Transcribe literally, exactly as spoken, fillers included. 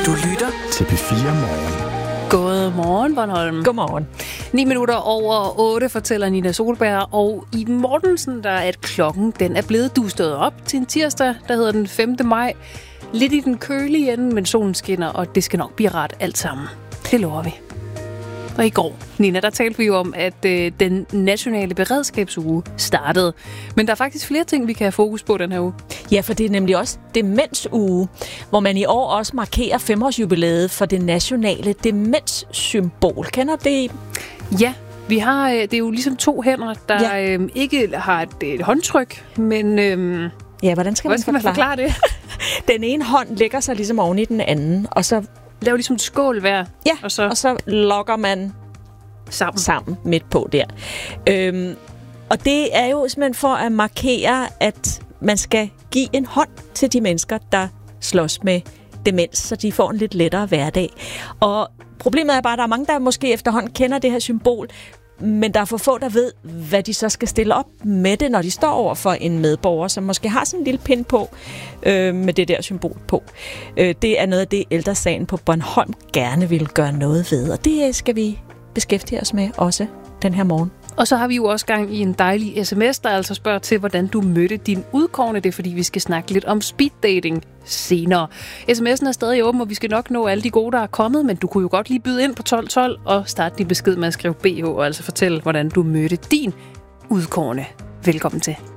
Du lytter til P fire Morgen. Godmorgen, Bornholm. Godmorgen. ni minutter over otte fortæller Nina Solberg, og i Mortensen, der er at klokken, den er blevet dustet op til en tirsdag, der hedder den femte maj. Lidt i den kølige ende, men solen skinner, og det skal nok blive ret alt sammen. Det lover vi. Og i går, Nina, der talte vi jo om, at øh, den nationale beredskabsuge startede. Men der er faktisk flere ting, vi kan have fokus på den her uge. Ja, for det er nemlig også demensuge, hvor man i år også markerer femårsjubilæet for det nationale demenssymbol. Kender det? Ja, vi har, det er jo ligesom to hænder, der ja. øh, ikke har et, et håndtryk, men øh, ja, hvordan skal, hvordan skal man forklare, man forklare det? Den ene hånd lægger sig ligesom oven i den anden, og så laver ligesom en skål hver. Ja, og så, og så lokker man sammen, sammen midt på der. Øhm, og det er jo simpelthen for at markere, at man skal give en hånd til de mennesker, der slås med demens, så de får en lidt lettere hverdag. Og problemet er bare, at der er mange, der måske efterhånden kender det her symbol, men der er for få, der ved, hvad de så skal stille op med det, når de står over for en medborger, som måske har sådan en lille pind på, øh, med det der symbol på. Øh, det er noget af det, Ældre Sagen på Bornholm gerne vil gøre noget ved, og det skal vi beskæftige os med også den her morgen. Og så har vi jo også gang i en dejlig sms, der altså spørger til, hvordan du mødte din udkårne. Det er, fordi vi skal snakke lidt om speed dating senere. sms'en er stadig åben, og vi skal nok nå alle de gode, der er kommet, men du kunne jo godt lige byde ind på tolv tolv og starte din besked med at skrive B H, og altså fortælle, hvordan du mødte din udkårne. Velkommen til.